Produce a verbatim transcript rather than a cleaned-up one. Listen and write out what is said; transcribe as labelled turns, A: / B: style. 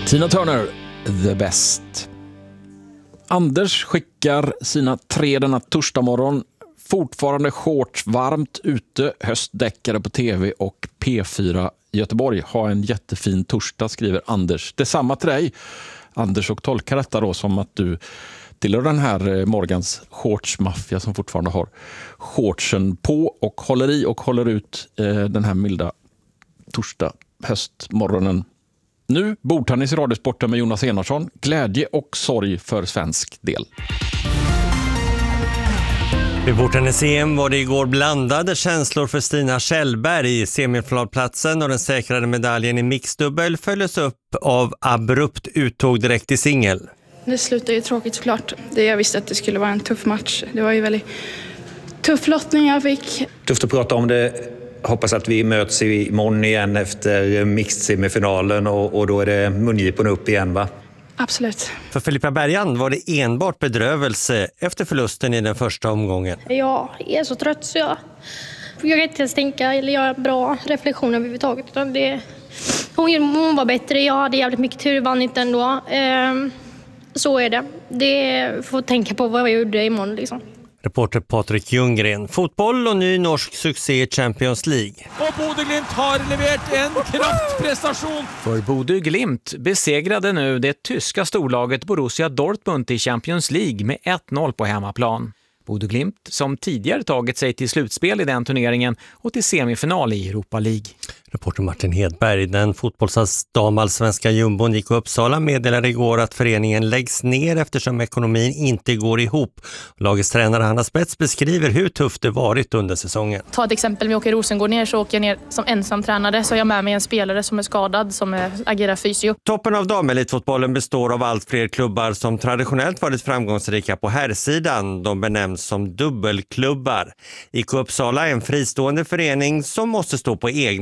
A: Tina Turner, The Best. Anders skickar sina tre denna torsdag morgon. Fortfarande shorts, varmt ute, höstdäckare på tv och P fyra Göteborg. Ha en jättefin torsdag, skriver Anders. Detsamma till dig, Anders, och tolkar detta då som att du tillhör den här Morgans shortsmaffia som fortfarande har shortsen på och håller i och håller ut eh, den här milda torsdag höstmorgonen. Nu bordtennis i Radiosporten med Jonas Enarsson. Glädje och sorg för svensk del.
B: Vid bordtennis-E M var det igår blandade känslor för Stina Kjellberg. I semifinalplatsen och den säkrade medaljen i mixdubbel följdes upp av abrupt uttåg direkt i singel.
C: Det slutade ju tråkigt såklart. Det jag visste att det skulle vara en tuff match. Det var ju väldigt tuff lottning jag fick.
D: Tufft att prata om det. Hoppas att vi möts imorgon igen efter mixed-semifinalen och, och då är det mungiporna upp igen, va?
C: Absolut.
B: För Filippa Bergan var det enbart bedrövelse efter förlusten i den första omgången.
E: Jag är så trött så jag jag kan inte ens tänka eller göra bra reflektioner överhuvudtaget. Utan det, hon, hon var bättre, jag hade jävligt mycket tur, vann inte ändå. Ehm, så är det. Det får tänka på vad jag gjorde imorgon liksom.
B: Reporter Patrik Ljunggren. Fotboll och ny norsk succé i Champions League.
F: Och Bodø Glimt har levererat en kraftprestation.
G: För Bodø Glimt besegrade nu det tyska storlaget Borussia Dortmund i Champions League med ett noll på hemmaplan. Bodø Glimt som tidigare tagit sig till slutspel i den turneringen och till semifinal i Europa League.
B: Reporter Martin Hedberg. Den fotbollsdamallsvenska jumbon gick Uppsala meddelade igår att föreningen läggs ner eftersom ekonomin inte går ihop. Lagets tränare Hanna Spets beskriver hur tufft det varit under säsongen.
C: Ta ett exempel, vi åker Rosengård ner så åker jag ner som ensam tränare. Så har jag med mig en spelare som är skadad som är, agerar fysio.
B: Toppen av damelitfotbollen består av allt fler klubbar som traditionellt varit framgångsrika på herrsidan. De benämns som dubbelklubbar. I Uppsala är en fristående förening som måste stå på egna